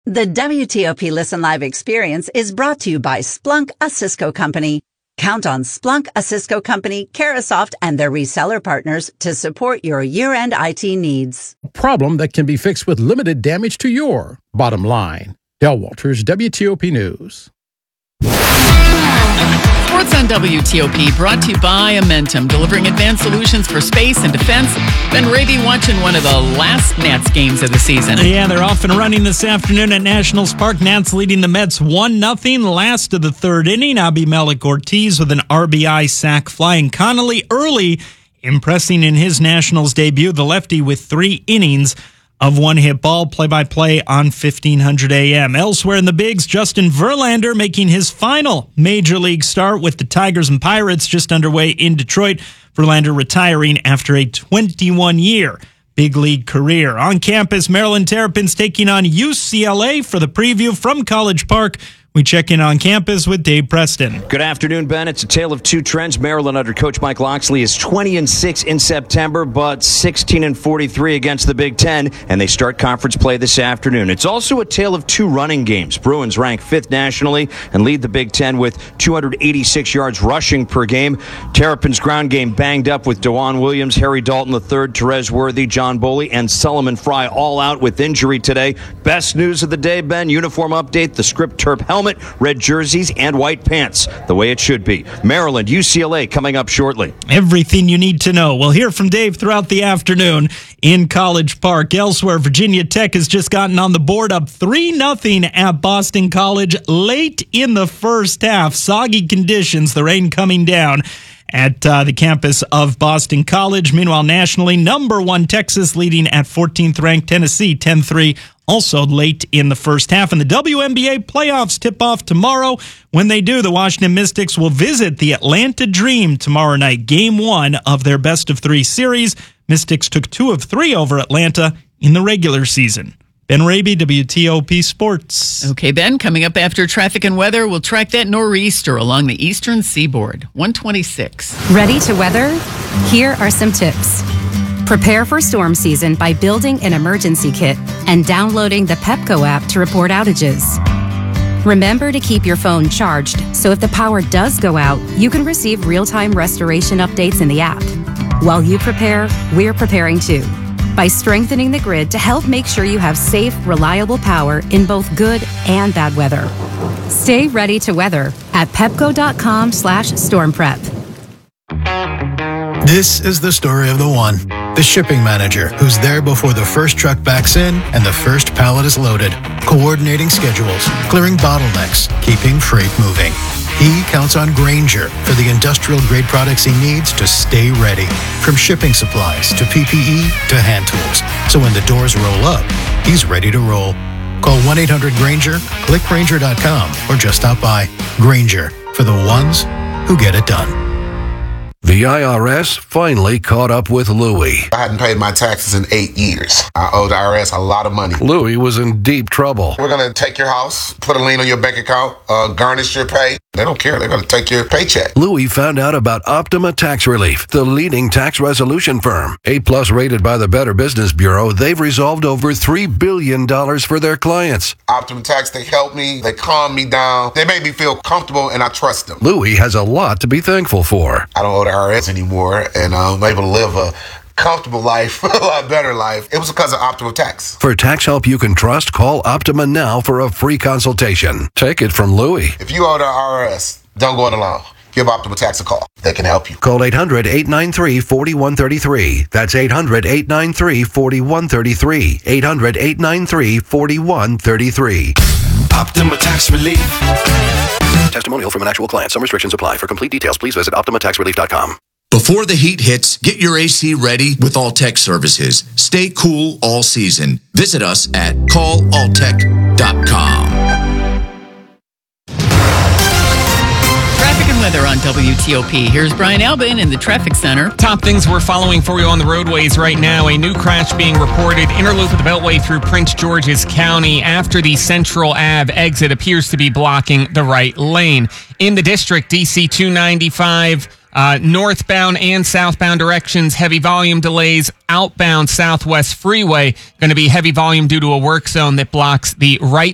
The WTOP Listen Live experience is brought to you by Splunk, a Cisco company. Count on Splunk, a Cisco company, Carahsoft, and their reseller partners to support your year-end IT needs. A problem that can be fixed with limited damage to your bottom line. Del Walters, WTOP News. Sports on WTOP, brought to you by Amentum, delivering advanced solutions for space and defense. Ben Raby watching one of the last Nats games of the season. Yeah, they're off and running this afternoon at Nationals Park. Nats leading the Mets 1-0, last of the third inning. Abimelec Ortiz with an RBI sac flying. Connolly early, impressing in his Nationals debut. The lefty with 3 innings of one-hit ball. Play-by-play on 1500 AM. Elsewhere in the bigs, Justin Verlander making his final major league start with the Tigers and Pirates just underway in Detroit. Verlander retiring after a 21-year big league career. On campus, Maryland Terrapins taking on UCLA for the preview from College Park. We check in on campus with Dave Preston. Good afternoon, Ben. It's a tale of two trends. Maryland under Coach Mike Locksley is 20-6 in September, but 16-43 against the Big Ten, and they start conference play this afternoon. It's also a tale of two running games. Bruins rank 5th nationally and lead the Big Ten with 286 yards rushing per game. Terrapins ground game banged up with DeJuan Williams, Harry Dalton III, Terez Worthy, John Boley, and Solomon Fry all out with injury today. Best news of the day, Ben, uniform update, the Script Terp helmet, red jerseys, and white pants, the way it should be. Maryland, UCLA coming up shortly. Everything you need to know. We'll hear from Dave throughout the afternoon in College Park. Elsewhere, Virginia Tech has just gotten on the board up 3-0 at Boston College late in the first half. Soggy conditions, the rain coming down at the campus of Boston College. Meanwhile, nationally, number 1 Texas leading at 14th ranked Tennessee 10-3. Also late in the first half. And the WNBA playoffs tip off tomorrow. When they do, the Washington Mystics will visit the Atlanta Dream tomorrow night. Game 1 of their best-of-3 series. Mystics took 2 of 3 over Atlanta in the regular season. Ben Raby, WTOP Sports. Okay, Ben, coming up after traffic and weather, we'll track that nor'easter along the eastern seaboard. 126. Ready to weather? Here are some tips. Prepare for storm season by building an emergency kit and downloading the Pepco app to report outages. Remember to keep your phone charged, so if the power does go out, you can receive real-time restoration updates in the app. While you prepare, we're preparing too, by strengthening the grid to help make sure you have safe, reliable power in both good and bad weather. Stay ready to weather at pepco.com/stormprep. This is the story of the one, the shipping manager, who's there before the first truck backs in and the first pallet is loaded, coordinating schedules, clearing bottlenecks, keeping freight moving. He counts on Grainger for the industrial-grade products he needs to stay ready, from shipping supplies to PPE to hand tools. So when the doors roll up, he's ready to roll. Call 1-800-GRAINGER, click Grainger.com, or just stop by. Grainger, for the ones who get it done. The IRS finally caught up with Louie. I hadn't paid my taxes in 8 years. I owe the IRS a lot of money. Louie was in deep trouble. We're going to take your house, put a lien on your bank account, garnish your pay. They don't care. They're going to take your paycheck. Louie found out about Optima Tax Relief, the leading tax resolution firm. A+ rated by the Better Business Bureau, they've resolved over $3 billion for their clients. Optima Tax, they help me. They calm me down. They make me feel comfortable, and I trust them. Louie has a lot to be thankful for. I don't owe the IRS anymore, and I'm able to live a comfortable life, a lot better life. It was because of Optima Tax. For tax help you can trust, call Optima now for a free consultation. Take it from Louie. If you owe the IRS, don't go it alone. Give Optima Tax a call. They can help you. Call 800-893-4133. That's 800-893-4133. 800-893-4133. Optima Tax Relief. Testimonial from an actual client. Some restrictions apply. For complete details, please visit OptimaTaxRelief.com. Before the heat hits, get your AC ready with Alltech Services. Stay cool all season. Visit us at callalltech.com. Traffic and weather on WTOP. Here's Brian Albin in the traffic center. Top things we're following for you on the roadways right now. A new crash being reported. Interloop of the Beltway through Prince George's County after the Central Ave exit appears to be blocking the right lane. In the district, DC 295, northbound and southbound directions, heavy volume delays. Outbound Southwest Freeway, going to be heavy volume due to a work zone that blocks the right